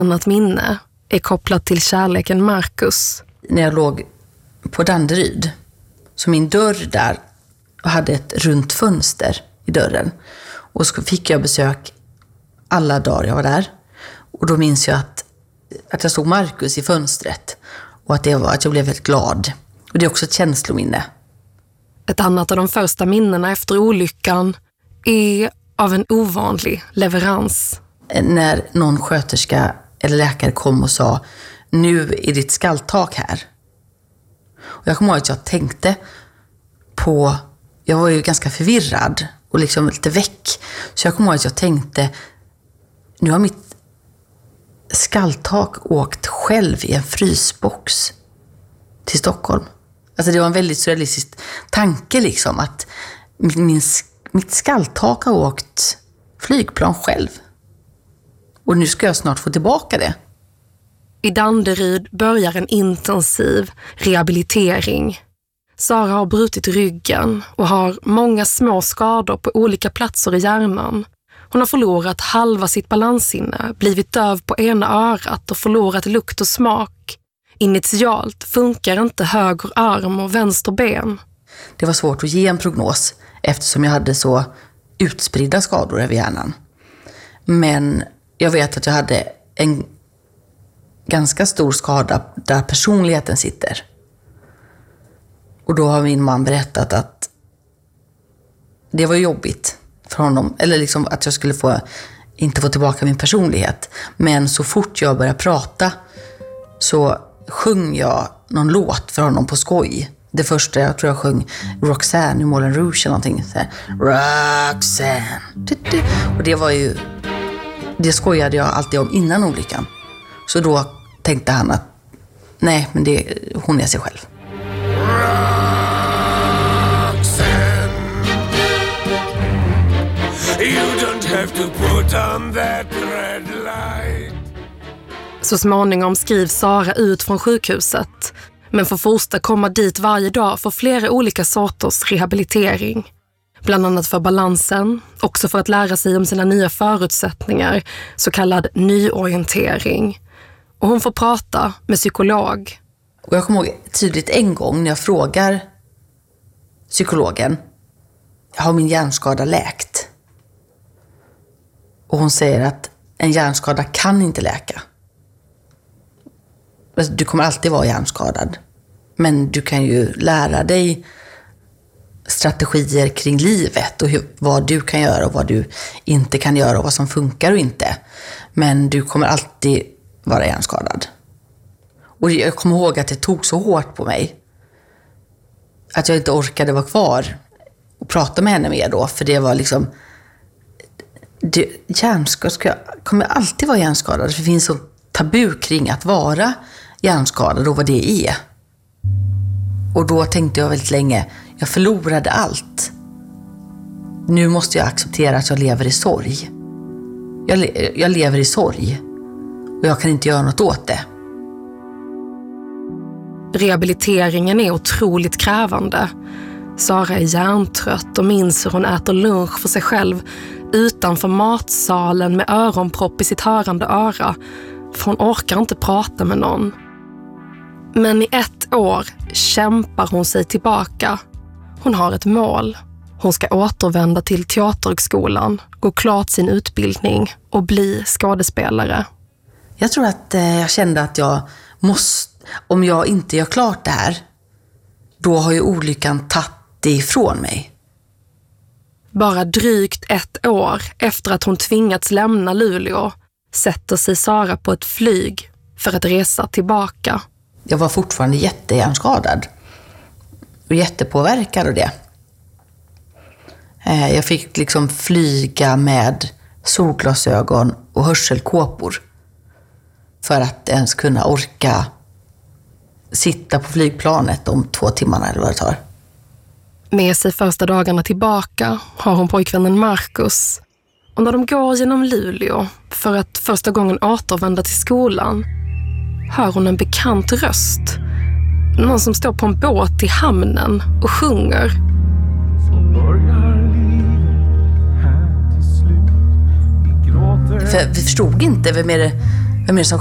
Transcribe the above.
annat minne är kopplat till kärleken Marcus. När jag låg på Danderyd, så min dörr där hade ett runt fönster i dörren. Och så fick jag besök alla dagar jag var där. Och då minns jag att jag såg Marcus i fönstret. Och att jag blev väldigt glad. Och det är också ett känslominne. Ett annat av de första minnena efter olyckan är av en ovanlig leverans. När någon sköterska eller läkare kom och sa, nu är ditt skalltak här. Och jag kommer ihåg att jag tänkte på, jag var ju ganska förvirrad och liksom lite väck. Så jag kommer ihåg att jag tänkte, nu har mitt skalltak åkt själv i en frysbox till Stockholm. Alltså det var en väldigt surrealistisk tanke liksom, att mitt skalltak har åkt flygplan själv. Och nu ska jag snart få tillbaka det. I Danderyd börjar en intensiv rehabilitering. Sara har brutit ryggen och har många små skador på olika platser i hjärnan. Hon har förlorat halva sitt balanssinne, blivit döv på ena örat och förlorat lukt och smak. Initialt funkar inte höger arm och vänster ben. Det var svårt att ge en prognos eftersom jag hade så utspridda skador över hjärnan. Men jag vet att jag hade en ganska stor skada där personligheten sitter. Och då har min man berättat att det var jobbigt för honom. Eller liksom att jag skulle inte få tillbaka min personlighet. Men så fort jag började prata så sjöng jag någon låt för honom på skoj. Det första jag tror jag sjöng Roxanne i Moulin Rouge eller någonting. Så här, Roxanne. Och det var ju, det skojade jag alltid om innan olyckan. Så då tänkte han att nej, men hon är sig själv. Roxanne, you don't have to put on that red light. Så småningom skrivs Sara ut från sjukhuset, men får fortsätta komma dit varje dag för flera olika sorters rehabilitering. Bland annat för balansen, också för att lära sig om sina nya förutsättningar, så kallad nyorientering. Och hon får prata med psykolog. Och jag kommer ihåg tydligt en gång när jag frågar psykologen, har min hjärnskada läkt? Och hon säger att en hjärnskada kan inte läka. Du kommer alltid vara hjärnskadad. Men du kan ju lära dig strategier kring livet och vad du kan göra och vad du inte kan göra och vad som funkar och inte. Men du kommer alltid vara hjärnskadad. Och jag kommer ihåg att det tog så hårt på mig att jag inte orkade vara kvar och prata med henne mer då. För det var liksom, hjärnskadad kommer alltid vara hjärnskadad. För det finns så tabu kring att vara hjärnskadad och vad det är. Och då tänkte jag väldigt länge, jag förlorade allt. Nu måste jag acceptera att jag lever i sorg. Jag lever i sorg. Och jag kan inte göra något åt det. Rehabiliteringen är otroligt krävande. Sara är hjärntrött och minns hur hon äter lunch för sig själv utanför matsalen med öronpropp i sitt hörande öra. För hon orkar inte prata med någon. Men i 1 år kämpar hon sig tillbaka. Hon har ett mål. Hon ska återvända till teaterhögskolan, gå klart sin utbildning och bli skådespelare. Jag tror att jag kände att jag måste, om jag inte gör klart det här, då har ju olyckan tagit det ifrån mig. Bara drygt 1 år efter att hon tvingats lämna Luleå sätter sig Sara på ett flyg för att resa tillbaka. Jag var fortfarande jättehjärnskadad och jättepåverkad av det. Jag fick liksom flyga med solglasögon och hörselkåpor för att ens kunna orka sitta på flygplanet om 2 timmar eller vad det tar. Med sig första dagarna tillbaka har hon pojkvännen Marcus. Och när de går genom Luleå för att första gången återvända till skolan hör hon en bekant röst. Någon som står på en båt i hamnen och sjunger. För vi förstod inte vem är det Vem är det som